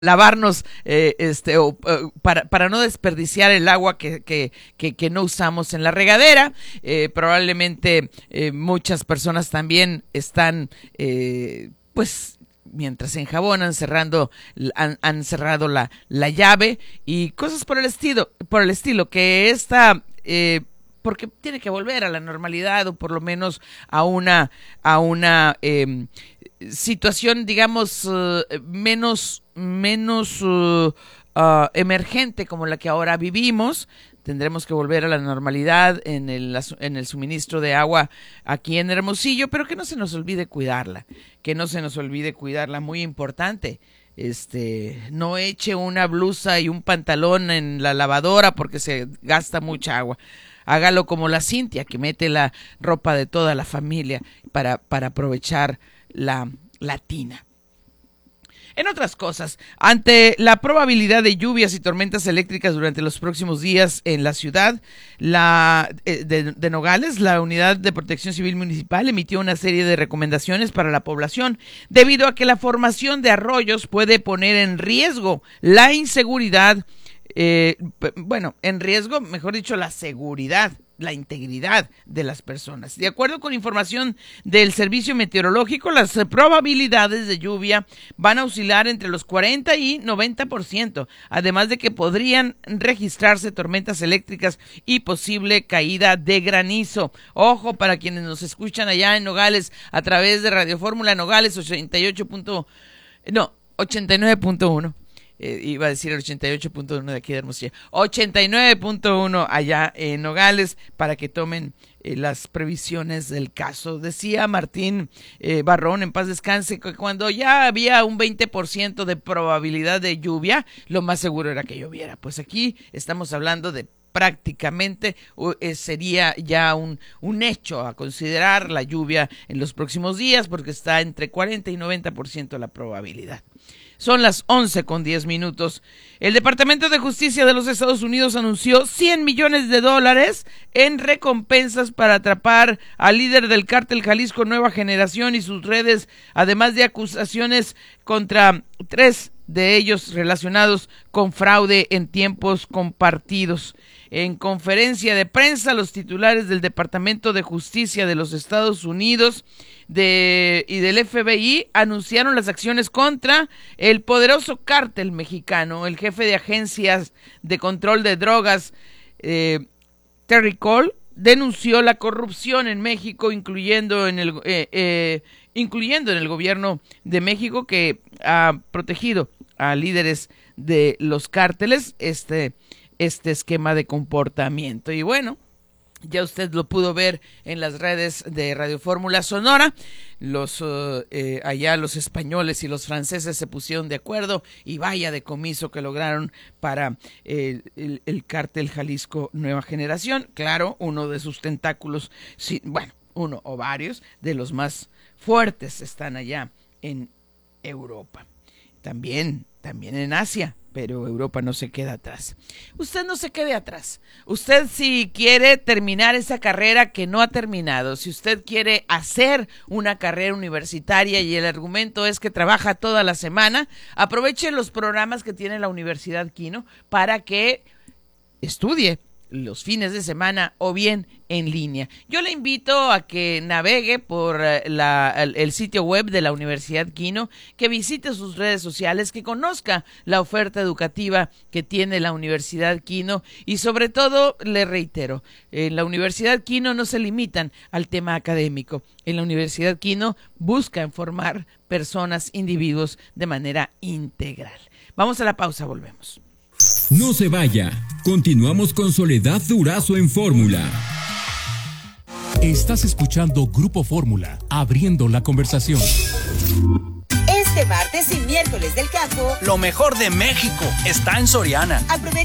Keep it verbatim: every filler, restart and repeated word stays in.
lavarnos, eh, este, o, uh, para, para no desperdiciar el agua que, que, que, que no usamos en la regadera. Eh, probablemente eh, muchas personas también están, eh, pues, mientras se enjabonan, cerrando, han, han cerrado la, la llave y cosas por el estilo, por el estilo, que esta, eh, porque tiene que volver a la normalidad o por lo menos a una, a una, eh, situación, digamos, uh, menos, menos uh, uh, emergente como la que ahora vivimos. Tendremos que volver a la normalidad en el, en el suministro de agua aquí en Hermosillo, pero que no se nos olvide cuidarla, que no se nos olvide cuidarla, muy importante. Este, no eche una blusa y un pantalón en la lavadora porque se gasta mucha agua. Hágalo como la Cintia, que mete la ropa de toda la familia para, para aprovechar la, la tina. En otras cosas, ante la probabilidad de lluvias y tormentas eléctricas durante los próximos días en la ciudad la, eh, de, de Nogales, la Unidad de Protección Civil Municipal emitió una serie de recomendaciones para la población debido a que la formación de arroyos puede poner en riesgo la inseguridad, eh, bueno, en riesgo, mejor dicho, la seguridad, la integridad de las personas. De acuerdo con información del Servicio Meteorológico, las probabilidades de lluvia van a oscilar entre los cuarenta y noventa por ciento, además de que podrían registrarse tormentas eléctricas y posible caída de granizo. Ojo para quienes nos escuchan allá en Nogales a través de Radio Fórmula Nogales ochenta y ocho. No, ochenta y nueve punto uno. Eh, iba a decir el ochenta y ocho punto uno de aquí de Hermosillo, ochenta y nueve punto uno allá en Nogales, para que tomen eh, las previsiones del caso. Decía Martín eh, Barrón, en paz descanse, que cuando ya había un veinte por ciento de probabilidad de lluvia, lo más seguro era que lloviera. Pues aquí estamos hablando de prácticamente uh, eh, sería ya un, un hecho a considerar la lluvia en los próximos días, porque está entre cuarenta y noventa por ciento la probabilidad. Son las once con diez minutos. El Departamento de Justicia de los Estados Unidos anunció cien millones de dólares en recompensas para atrapar al líder del cártel Jalisco Nueva Generación y sus redes, además de acusaciones contra tres de ellos relacionados con fraude en tiempos compartidos. En conferencia de prensa, los titulares del Departamento de Justicia de los Estados Unidos de, y del F B I anunciaron las acciones contra el poderoso cártel mexicano. El jefe de agencias de control de drogas, eh, Terry Cole, denunció la corrupción en México, incluyendo en el eh, eh, incluyendo en el gobierno de México, que ha protegido a líderes de los cárteles este este esquema de comportamiento. Y bueno, ya usted lo pudo ver en las redes de Radio Fórmula Sonora. Los uh, eh, allá los españoles y los franceses se pusieron de acuerdo y vaya decomiso que lograron para eh, el, el cártel Jalisco Nueva Generación. Claro, uno de sus tentáculos, sí, bueno, uno o varios de los más fuertes están allá en Europa. También, también en Asia, pero Europa no se queda atrás. Usted no se quede atrás. Usted, si quiere terminar esa carrera que no ha terminado, si usted quiere hacer una carrera universitaria y el argumento es que trabaja toda la semana, aproveche los programas que tiene la Universidad Quino para que estudie los fines de semana o bien en línea. Yo le invito a que navegue por la, el, el sitio web de la Universidad Quino, que visite sus redes sociales, que conozca la oferta educativa que tiene la Universidad Quino y sobre todo, le reitero, en la Universidad Quino no se limitan al tema académico. En la Universidad Quino buscan formar personas, individuos de manera integral. Vamos a la pausa, volvemos. No se vaya. Continuamos con Soledad Durazo en Fórmula. Estás escuchando Grupo Fórmula, abriendo la conversación. Este martes y miércoles del campo, lo mejor de México está en Soriana. Aprovecha